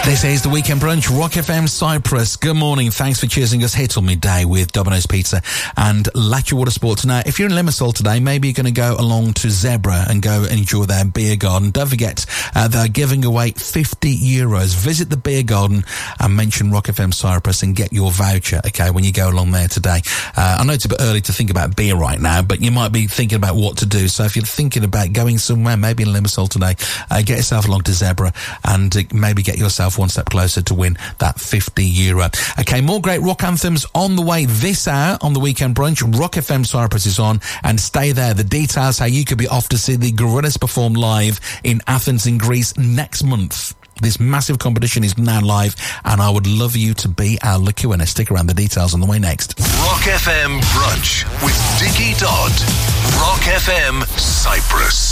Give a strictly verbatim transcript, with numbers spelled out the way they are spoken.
This is the Weekend Brunch, Rock F M Cyprus. Good morning. Thanks for choosing us here till midday with Domino's Pizza and Latvia Water Sports. Now, if you're in Limassol today, maybe you're going to go along to Zebra and go and enjoy their beer garden. Don't forget, uh, they're giving away fifty euros. Visit the beer garden and mention Rock F M Cyprus and get your voucher, okay, when you go along there today. Uh, I know it's a bit early to think about beer right now, but you might be thinking about what to do. So if you're thinking about going somewhere, maybe in Limassol today, uh, get yourself along to Zebra and uh, maybe get yourself one step closer to win that fifty euro. Okay, more great rock anthems on the way this hour on the Weekend Brunch. Rock F M Cyprus is on, and stay there. The details how you could be off to see the Gorillaz perform live in Athens in Greece next month. This massive competition is now live, and I would love you to be our lucky winner. Stick around, the details on the way next. Rock F M Brunch with Dickie Dodd. Rock F M Cyprus.